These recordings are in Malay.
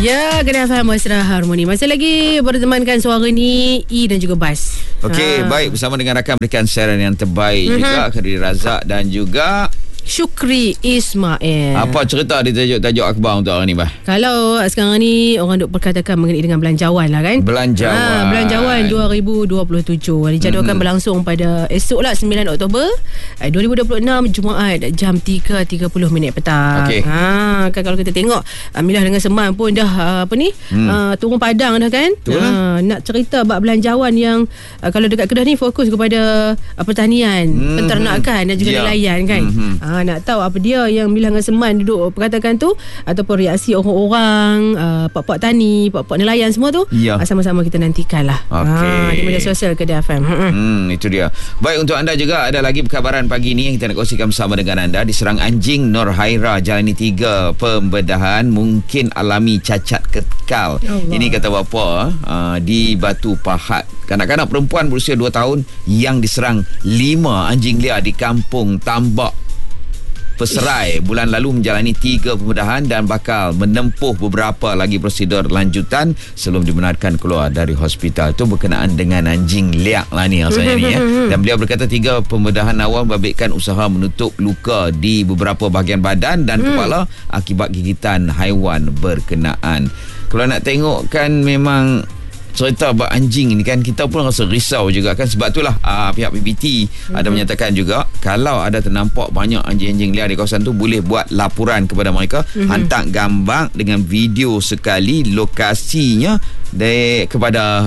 Ya, Kena Faham Mesra Harmoni. Masih lagi bertemankan suara ni E dan juga Bas. Okey, baik, bersama dengan rakan berikan siaran yang terbaik juga Khairi Razak dan juga Syukri Ismail. apa cerita di tajuk-tajuk akhbar untuk hari ni, Bah? Kalau sekarang ni orang duk perkatakan mengenai dengan belanjawan lah kan. Belanjawan. Belanjawan 2027 dijadualkan berlangsung pada esok lah 9 Oktober 2026 Jumaat jam 3.30 petang. Okey. Kan kalau kita tengok Milah dengan Seman pun dah turun padang dah kan. Nak cerita bab belanjawan yang kalau dekat Kedah ni fokus kepada pertanian, penternakan dan juga nelayan kan. Nak tahu apa dia yang Milah dengan Seman duduk perkatakan tu ataupun reaksi orang-orang, pak-pak tani, pak-pak nelayan semua tu, sama-sama kita nantikan lah di media sosial Kedah FM. Itu dia. Baik, untuk anda juga ada lagi perkabaran pagi ni yang kita nak kongsikan bersama dengan anda. Diserang anjing, Nur Haira jalani 3 pembedahan, mungkin alami cacat kekal. Ini kata bapa di Batu Pahat. Kanak-kanak perempuan berusia 2 tahun yang diserang 5 anjing liar di kampung Tambak Peserai bulan lalu menjalani 3 pembedahan dan bakal menempuh beberapa lagi prosedur lanjutan sebelum dibenarkan keluar dari hospital. Itu berkenaan dengan anjing liak lah ni rasanya ni ya. Dan beliau berkata 3 pembedahan awal membabitkan usaha menutup luka di beberapa bahagian badan dan kepala akibat gigitan haiwan berkenaan. Kalau nak tengok kan memang cerita bab anjing ni kan, kita pun rasa risau juga kan. Sebab itulah pihak PBT ada menyatakan juga kalau ada ternampak banyak anjing-anjing liar di kawasan tu, boleh buat laporan kepada mereka, hantar gambar dengan video sekali lokasinya kepada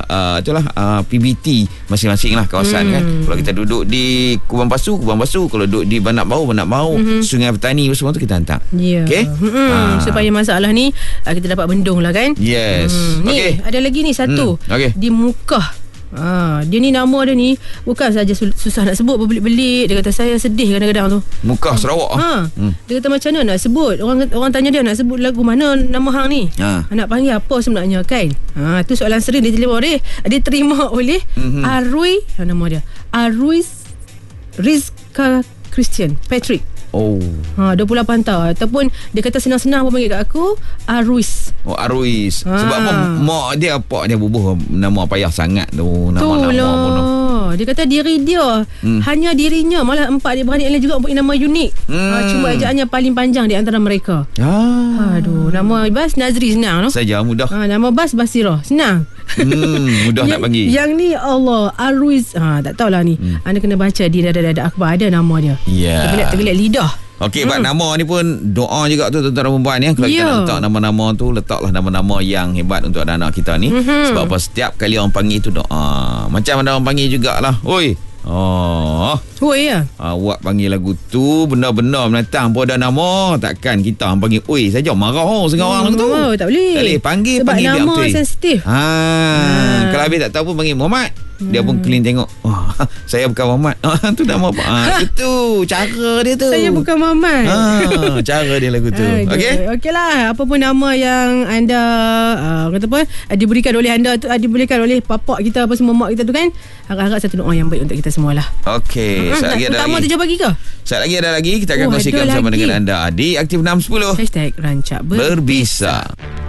PBT masing-masing lah kawasan kan. Kalau kita duduk di Kubang Pasu, kalau duduk di Banak Bau, Sungai Petani semua tu kita hantar. Okay? Supaya masalah ni kita dapat bendung lah kan. Yes. Ni ada lagi ni satu di Mukah. Dia ni nama dia ni bukan saja susah nak sebut, berbelit-belit. Dia kata saya sedih kadang-kadang tu. Mukah Sarawak. Dia kata macam mana nak sebut. Orang tanya dia nak sebut lagu mana nama hang ni. Nak panggil apa sebenarnya kan. Tu soalan sering dia terima oleh Arui, nama dia Aruis Rizka Christian Patrick. 28 tahun. Ataupun dia kata senang-senang pun panggil kat aku Aruis. Aruis. Sebab apa mak dia bubuh nama payah sangat tu. Nama-nama dia kata diri dia hanya dirinya, malah 4 adik-beradik lain juga mempunyai nama unik. Cuma ejaannya paling panjang di antara mereka. Aduh, nama Bas Nazri senang no? Saja mudah. Nama Bas Basirah senang. Mudah nak panggil. Yang ni Allah Aruis. Tak tahulah ni. Anda kena baca di dada-dada akhbar ada nama dia. Tergelik lidah. Okey, buat nama ni pun doa juga tu tuan-tuan dan puan ya. Kalau kita nak letak nama-nama tu, letaklah nama-nama yang hebat untuk anak-anak kita ni. Sebab apa, setiap kali orang panggil tu doa. Macam ada orang panggil jugalah, oi. Awak panggil lagu tu benar-benar menatang pun ada nama. Takkan kita orang panggil oi saja, marah sekarang lagu tu. Tak boleh. Panggil sebab nama betul. Sensitif. Kalau habis tak tahu pun panggil Muhammad. Dia pun clean tengok. Saya bukan Muhammad. Tu nama apa? Itu cara dia tu. Saya bukan Muhammad. Cara dia lagu tu. Okey lah. Apa pun nama yang anda kata apa diberikan oleh anda tu, diberikan oleh papak kita apa semua mak kita tu kan. Harap-harap satu doa yang baik untuk kita semualah. Okey. Sekejap lagi ada lagi. 7 pagi ke? Sekejap lagi ada lagi. Kita akan kongsikan bersama dengan anda di Aktif 610. #Rancak Berbisa.